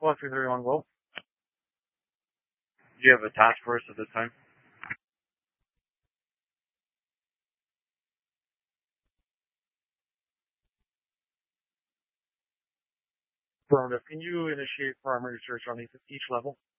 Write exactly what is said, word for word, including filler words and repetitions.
Squad three thirty-one, go. Do you have a task for us at this time? Affirmative. Can you initiate primary search on each, each level?